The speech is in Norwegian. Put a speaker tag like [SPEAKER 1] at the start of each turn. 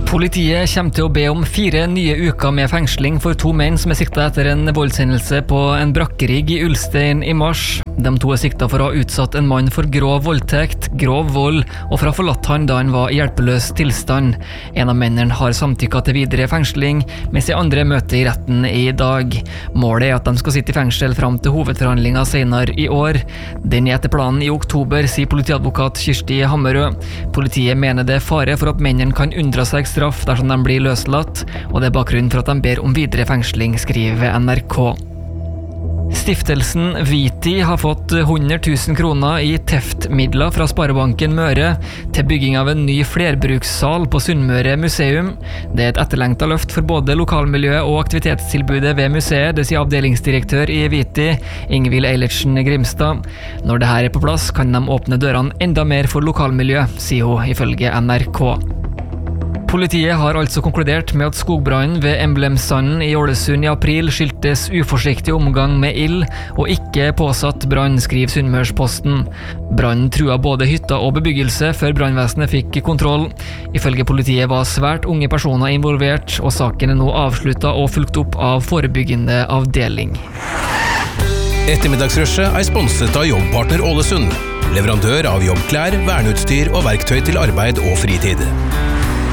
[SPEAKER 1] Politiet kommer til å be om 4 nye uker med fengsling for 2 menn som siktet etter en voldshendelse på en brakkerigg i Ulstein i mars. De 2 siktet for å ha utsatt en mann for grov voldtekt, grov vold og for å ha forlatt han da han var i hjelpeløs tilstand. En av mennene har samtykket til videre fengsling, mens de andre møter i retten i dag. Målet er at de skal sitte i fengsel fram til hovedforhandlingen senere i år. Den er etter planen i oktober, sier politiadvokat Kirsti Hammerød. Politiet mener det er fare for at mennene kan unndra seg straff dersom de blir løslatt, og det er bakgrunnen for at de ber om videre fengsling, skriver NRK. Stiftelsen Viti har fått 100 000 kroner i TEFT-midler fra Sparebanken Møre til bygging av en ny flerbrukssal på Sunnmøre museum. Det er et etterlengtet løft for både lokalmiljøet og aktivitetstilbudet ved museet, det sier avdelingsdirektør i Viti, Ingvild Eilertsen Grimstad. Når det her er på plass, kan de åpne dørene enda mer for lokalmiljø, sier hun ifølge NRK. Politiet har altså konkludert med at skogbrannen ved Emblemsanden i Ålesund i april skyldtes uforsiktig omgang med ild og ikke påsatt brann, skriver Sunnmørsposten. Brannen trua både hytta og bebyggelse før brannvesenet fikk kontroll. Ifølge politiet var svært unge personer involvert, og saken er nå avsluttet og fulgt opp av forebyggende avdeling.
[SPEAKER 2] Ettermiddagsrushet er sponset av Jobbpartner Ålesund, leverandør av jobbklær, verneutstyr og verktøy til arbeid og fritid.